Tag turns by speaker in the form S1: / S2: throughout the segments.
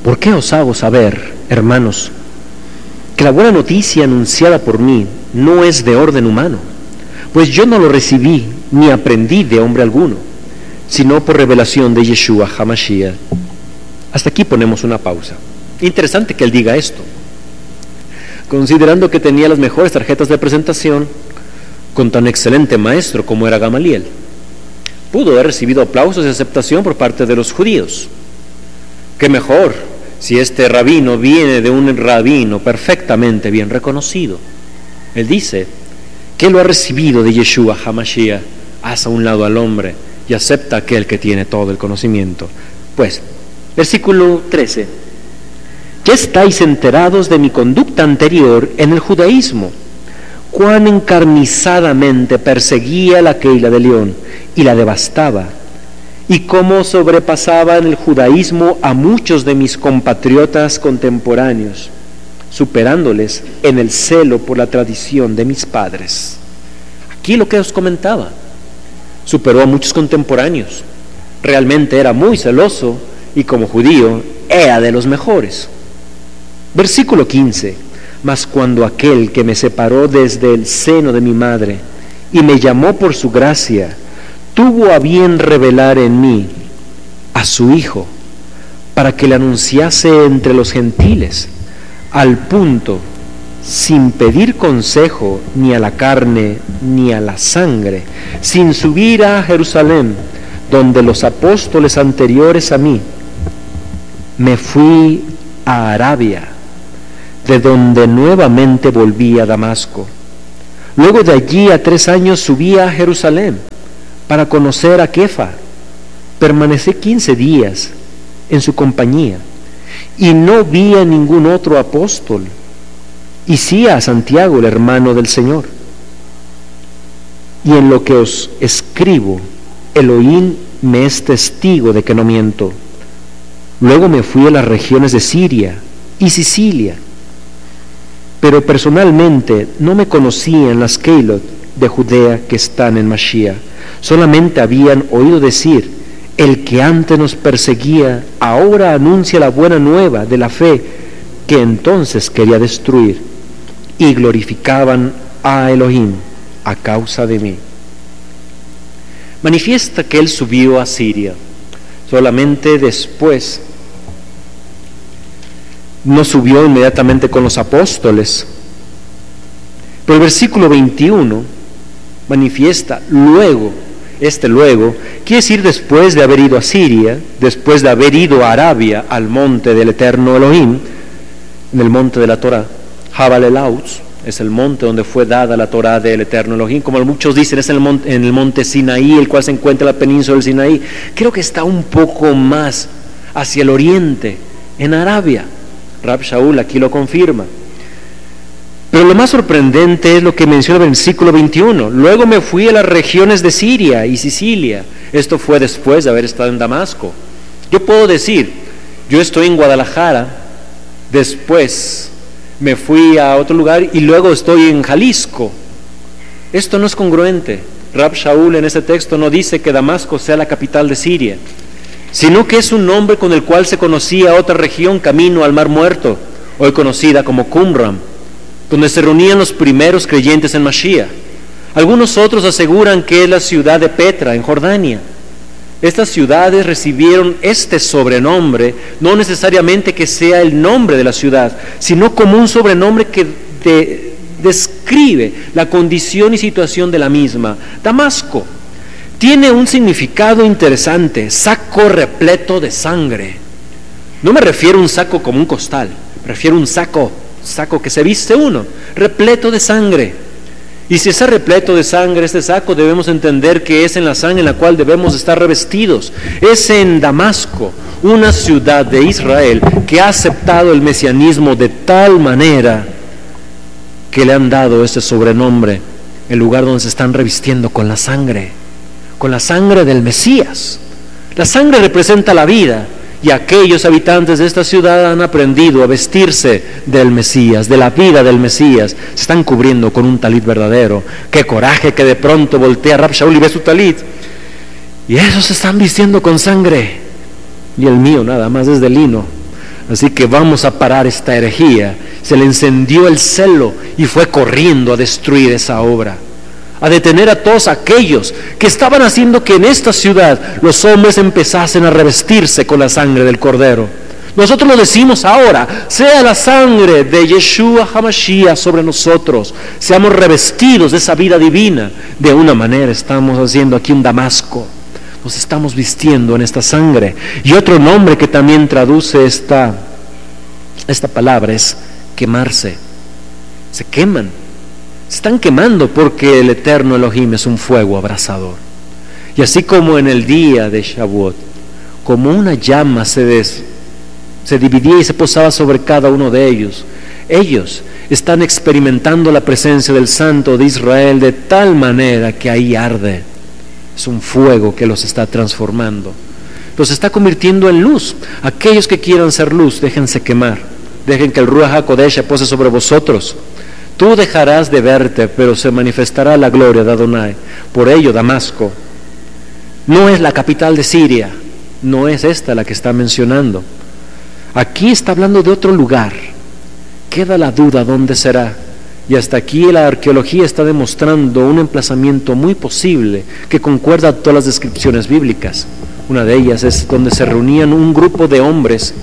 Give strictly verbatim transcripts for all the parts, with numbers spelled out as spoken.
S1: ¿Por qué os hago saber, hermanos, que la buena noticia anunciada por mí no es de orden humano? Pues yo no lo recibí ni aprendí de hombre alguno, sino por revelación de Yeshua HaMashiach. Hasta aquí ponemos una pausa. Interesante que él diga esto, considerando que tenía las mejores tarjetas de presentación con tan excelente maestro como era Gamaliel. Pudo haber recibido aplausos y aceptación por parte de los judíos. Qué mejor si este rabino viene de un rabino perfectamente bien reconocido. Él dice que lo ha recibido de Yeshua HaMashiach. Haz a un lado al hombre y acepta a aquel que tiene todo el conocimiento. Pues, versículo trece. Ya estáis enterados de mi conducta anterior en el judaísmo, cuán encarnizadamente perseguía la Keila de León y la devastaba, y cómo sobrepasaba en el judaísmo a muchos de mis compatriotas contemporáneos, superándoles en el celo por la tradición de mis padres. Aquí lo que os comentaba, superó a muchos contemporáneos, realmente era muy celoso y como judío era de los mejores. Versículo quince. Mas cuando aquel que me separó desde el seno de mi madre y me llamó por su gracia, tuvo a bien revelar en mí a su Hijo, para que le anunciase entre los gentiles, al punto, sin pedir consejo ni a la carne ni a la sangre, sin subir a Jerusalén, donde los apóstoles anteriores a mí, me fui a Arabia, de donde nuevamente volví a Damasco. Luego de allí a tres años subí a Jerusalén para conocer a Kefa. Permanecí quince días en su compañía y no vi a ningún otro apóstol, y sí a Santiago, el hermano del Señor. Y en lo que os escribo, Elohim me es testigo de que no miento. Luego me fui a las regiones de Siria y Sicilia, pero personalmente no me conocían las Keilot de Judea que están en Mashiach. Solamente habían oído decir: el que antes nos perseguía ahora anuncia la buena nueva de la fe que entonces quería destruir, y glorificaban a Elohim a causa de mí. Manifiesta que él subió a Siria. Solamente después no subió inmediatamente con los apóstoles. Pero el versículo veintiuno manifiesta luego, este luego, quiere decir después de haber ido a Siria, después de haber ido a Arabia, al monte del eterno Elohim, en el monte de la Torah. Jabal el-Autz es el monte donde fue dada la Torah del eterno Elohim, como muchos dicen, es en el monte, en el monte Sinaí, el cual se encuentra en la península del Sinaí. Creo que está un poco más hacia el oriente, en Arabia. Rab Shaul aquí lo confirma. Pero lo más sorprendente es lo que menciona el versículo veintiuno. Luego me fui a las regiones de Siria y Sicilia. Esto fue después de haber estado en Damasco. Yo puedo decir, yo estoy en Guadalajara, después me fui a otro lugar y luego estoy en Jalisco. Esto no es congruente. Rab Shaul en ese texto no dice que Damasco sea la capital de Siria, sino que es un nombre con el cual se conocía otra región camino al Mar Muerto, hoy conocida como Qumran, donde se reunían los primeros creyentes en Mashiach. Algunos otros aseguran que es la ciudad de Petra, en Jordania. Estas ciudades recibieron este sobrenombre, no necesariamente que sea el nombre de la ciudad, sino como un sobrenombre que de, describe la condición y situación de la misma. Damasco tiene un significado interesante: saco repleto de sangre. No me refiero a un saco como un costal, me refiero a un saco, saco que se viste uno, repleto de sangre. Y si está repleto de sangre este saco, debemos entender que es en la sangre en la cual debemos estar revestidos. Es en Damasco, una ciudad de Israel que ha aceptado el mesianismo de tal manera que le han dado este sobrenombre, el lugar donde se están revistiendo con la sangre, con la sangre del Mesías. La sangre representa la vida, y aquellos habitantes de esta ciudad han aprendido a vestirse del Mesías, de la vida del Mesías. Se están cubriendo con un talit verdadero. Qué coraje que de pronto voltea Rab Shaul y ve su talit, y esos se están vistiendo con sangre, y el mío nada más es de lino. Así que vamos a parar esta herejía. Se le encendió el celo y fue corriendo a destruir esa obra, a detener a todos aquellos que estaban haciendo que en esta ciudad los hombres empezasen a revestirse con la sangre del Cordero. Nosotros lo decimos ahora: sea la sangre de Yeshua HaMashiach sobre nosotros, seamos revestidos de esa vida divina. De una manera estamos haciendo aquí un Damasco, nos estamos vistiendo en esta sangre. Y otro nombre que también traduce esta, esta palabra es quemarse. Se queman, se están quemando porque el eterno Elohim es un fuego abrasador. Y así como en el día de Shavuot, como una llama se, des, se dividía y se posaba sobre cada uno de ellos, ellos están experimentando la presencia del Santo de Israel de tal manera que ahí arde. Es un fuego que los está transformando, los está convirtiendo en luz. Aquellos que quieran ser luz, déjense quemar, dejen que el Ruach HaKodesh pose sobre vosotros. Tú dejarás de verte, pero se manifestará la gloria de Adonai. Por ello, Damasco no es la capital de Siria, no es esta la que está mencionando. Aquí está hablando de otro lugar. Queda la duda dónde será. Y hasta aquí la arqueología está demostrando un emplazamiento muy posible que concuerda a todas las descripciones bíblicas. Una de ellas es donde se reunían un grupo de hombres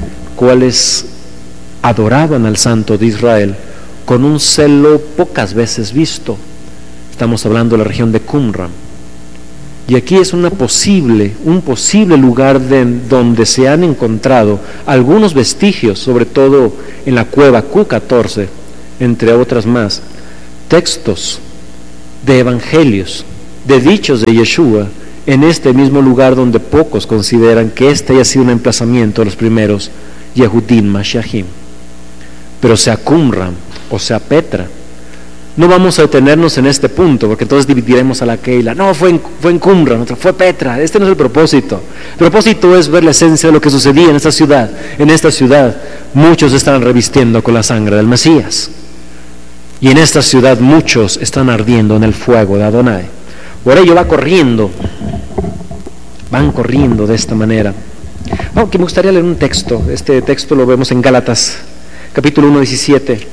S1: cuales adoraban al Santo de Israel con un celo pocas veces visto. Estamos hablando de la región de Qumran. Y aquí es una posible, un posible lugar de, donde se han encontrado algunos vestigios, sobre todo en la cueva Q catorce, entre otras más, textos de evangelios, de dichos de Yeshua, en este mismo lugar donde pocos consideran que este haya sido un emplazamiento de los primeros Yehudim Mashiachim. Pero sea Qumran o sea Petra, no vamos a detenernos en este punto, porque entonces dividiremos a la Keila. No, fue en, fue en Qumran, otra fue Petra. Este no es el propósito. El propósito es ver la esencia de lo que sucedía en esta ciudad. En esta ciudad muchos están revistiendo con la sangre del Mesías. Y en esta ciudad muchos están ardiendo en el fuego de Adonai. Por ello va corriendo, van corriendo de esta manera. Oh, que me gustaría leer un texto. Este texto lo vemos en Gálatas, capítulo uno, diecisiete.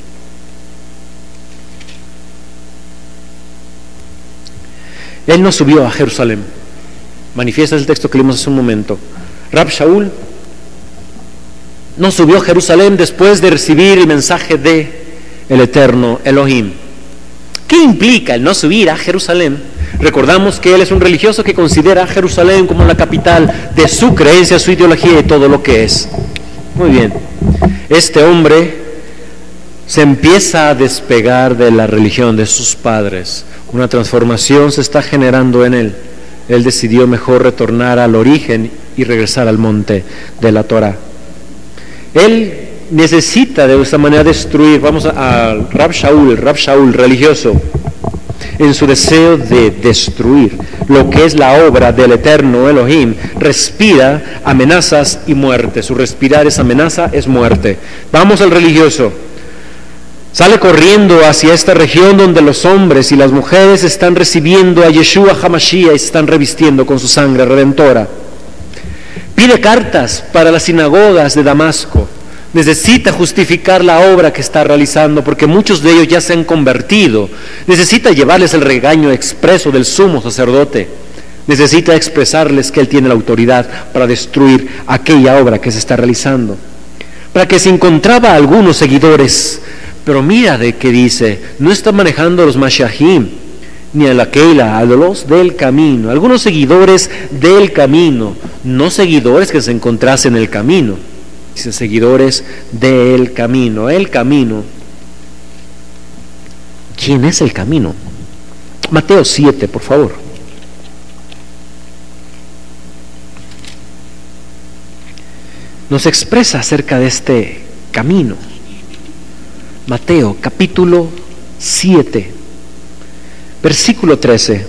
S1: Él no subió a Jerusalén. Manifiesta el texto que leímos hace un momento. Rab Shaul no subió a Jerusalén después de recibir el mensaje de el eterno Elohim. ¿Qué implica el no subir a Jerusalén? Recordamos que él es un religioso que considera a Jerusalén como la capital de su creencia, su ideología y todo lo que es. Muy bien, este hombre se empieza a despegar de la religión de sus padres. Una transformación se está generando en él. Él decidió mejor retornar al origen y regresar al monte de la Torah. Él necesita de esta manera destruir, vamos a, a Rab Shaul, Rab Shaul religioso, en su deseo de destruir lo que es la obra del eterno Elohim, respira amenazas y muerte. Su respirar es amenaza, es muerte. Vamos al religioso. Sale corriendo hacia esta región donde los hombres y las mujeres están recibiendo a Yeshua HaMashiach y se están revistiendo con su sangre redentora. Pide cartas para las sinagogas de Damasco. Necesita justificar la obra que está realizando porque muchos de ellos ya se han convertido. Necesita llevarles el regaño expreso del sumo sacerdote. Necesita expresarles que él tiene la autoridad para destruir aquella obra que se está realizando. Para que se encontraba algunos seguidores. Pero mira de qué dice, no está manejando a los Mashiachim, ni a la Keila, a los del camino, algunos seguidores del camino, no seguidores que se encontrasen en el camino, dice seguidores del camino, el camino. ¿Quién es el camino? Mateo siete, por favor. Nos expresa acerca de este camino. Mateo capítulo siete, versículo trece.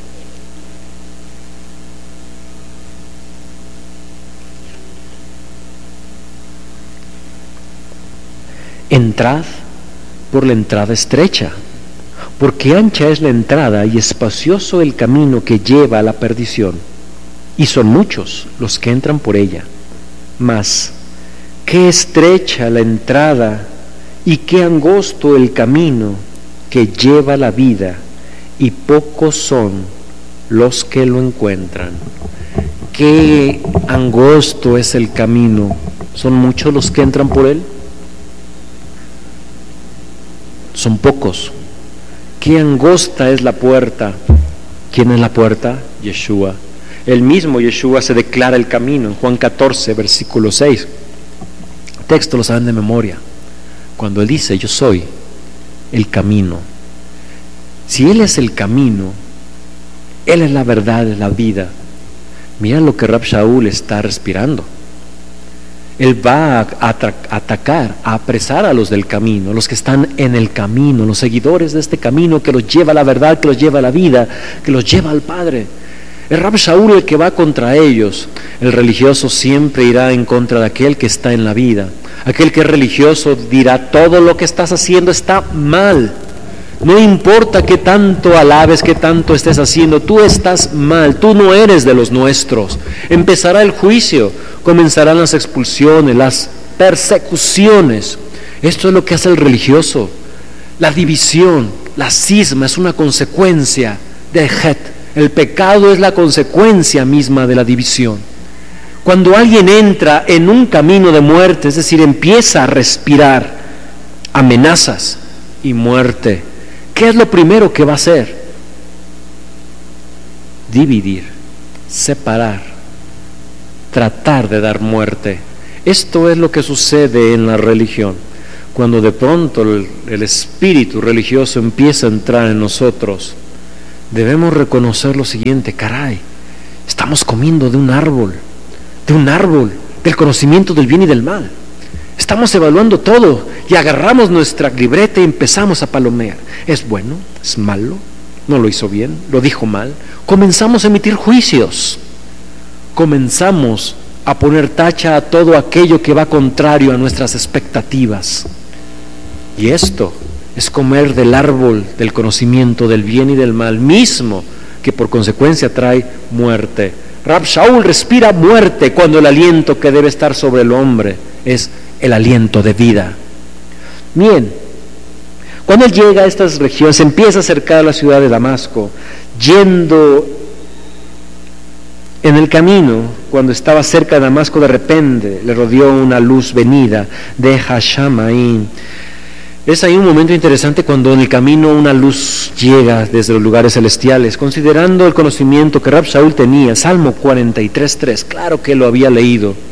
S1: Entrad por la entrada estrecha, porque ancha es la entrada y espacioso el camino que lleva a la perdición, y son muchos los que entran por ella. Mas qué estrecha la entrada y qué angosto el camino que lleva la vida, y pocos son los que lo encuentran. Qué angosto es el camino. ¿Son muchos los que entran por él? Son pocos. Qué angosta es la puerta. ¿Quién es la puerta? Yeshua. El mismo Yeshua se declara el camino en Juan catorce, versículo seis. El texto lo saben de memoria. Cuando él dice, yo soy el camino. Si él es el camino, él es la verdad, es la vida. Mira lo que Rab Shaul está respirando. Él va a atacar, a apresar a los del camino, los que están en el camino, los seguidores de este camino que los lleva a la verdad, que los lleva a la vida, que los lleva al Padre. Es Rab Shaul el que va contra ellos. El religioso siempre irá en contra de aquel que está en la vida. Aquel que es religioso dirá, todo lo que estás haciendo está mal. No importa qué tanto alabes, qué tanto estés haciendo, tú estás mal, tú no eres de los nuestros. Empezará el juicio, comenzarán las expulsiones, las persecuciones. Esto es lo que hace el religioso. La división, la cisma es una consecuencia de Het. El pecado es la consecuencia misma de la división. Cuando alguien entra en un camino de muerte, es decir, empieza a respirar amenazas y muerte, ¿qué es lo primero que va a hacer? Dividir, separar, tratar de dar muerte. Esto es lo que sucede en la religión. Cuando de pronto el, el espíritu religioso empieza a entrar en nosotros, debemos reconocer lo siguiente: caray, estamos comiendo de un árbol, de un árbol del conocimiento del bien y del mal. Estamos evaluando todo y agarramos nuestra libreta y empezamos a palomear. ¿Es bueno? ¿Es malo? ¿No lo hizo bien? ¿Lo dijo mal? Comenzamos a emitir juicios. Comenzamos a poner tacha a todo aquello que va contrario a nuestras expectativas. Y esto es comer del árbol del conocimiento del bien y del mal mismo, que por consecuencia trae muerte. Rab Shaul respira muerte cuando el aliento que debe estar sobre el hombre es el aliento de vida. Bien, cuando él llega a estas regiones, empieza a acercar a la ciudad de Damasco, yendo en el camino, cuando estaba cerca de Damasco, de repente le rodeó una luz venida de Hashamaim. Es ahí un momento interesante cuando en el camino una luz llega desde los lugares celestiales, considerando el conocimiento que Rab Shaul tenía. Salmo cuarenta y tres, tres, claro que lo había leído.